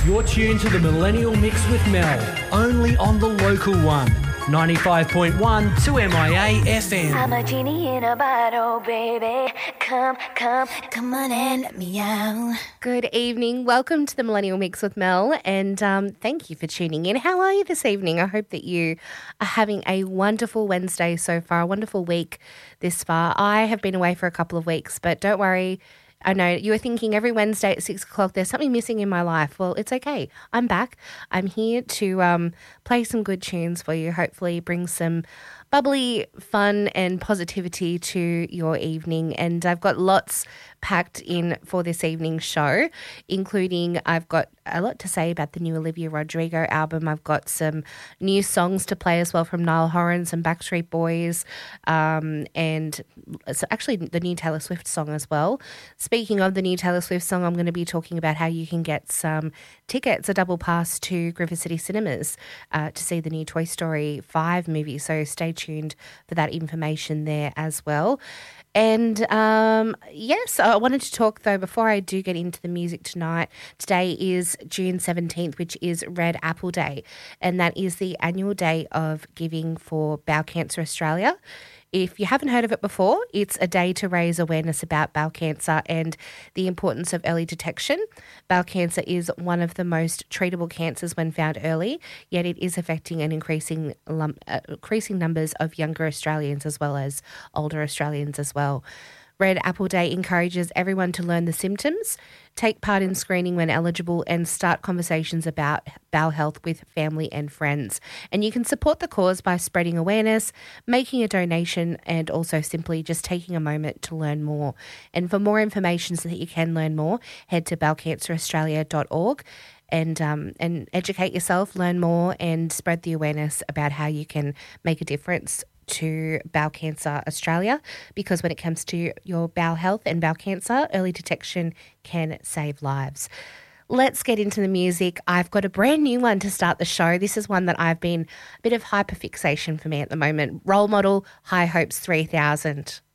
You're tuned to the Millennial Mix with Mel, only on the local one, 95.1 2MIA FM. I'm a genie in a bottle, baby. Come on and let me out. Good evening. Welcome to the Millennial Mix with Mel, and thank you for tuning in. How are you this evening? I hope that you are having a wonderful Wednesday so far, a wonderful week this far. I have been away for a couple of weeks, but don't worry. I know you were thinking every Wednesday at 6 o'clock, there's something missing in my life. Well, it's okay. I'm back. I'm here to play some good tunes for you, hopefully bring some bubbly fun and positivity to your evening. And I've got lots packed in for this evening's show, including I've got a lot to say about the new Olivia Rodrigo album. I've got some new songs to play as well from Niall Horan, some Backstreet Boys, and so actually the new Taylor Swift song as well. Speaking of the new Taylor Swift song, I'm going to be talking about how you can get some tickets, a double pass to Griffith City Cinemas to see the new Toy Story 5 movie. So stay tuned for that information there as well. And yes, I wanted to talk though before I do get into the music tonight. Today is June 17th, which is Red Apple Day, and that is the annual day of giving for Bowel Cancer Australia. If you haven't heard of it before, it's a day to raise awareness about bowel cancer and the importance of early detection. Bowel cancer is one of the most treatable cancers when found early, yet it is affecting an increasing numbers of younger Australians as well as older Australians as well. Red Apple Day encourages everyone to learn the symptoms, take part in screening when eligible, and start conversations about bowel health with family and friends. And you can support the cause by spreading awareness, making a donation, and also simply just taking a moment to learn more. And for more information so that you can learn more, head to bowelcanceraustralia.org and educate yourself, learn more, and spread the awareness about how you can make a difference to Bowel Cancer Australia, because when it comes to your bowel health and bowel cancer, early detection can save lives. Let's get into the music. I've got a brand new one to start the show. This is one that I've been a bit of hyperfixation for me at the moment. Role Model, High Hopes 3000.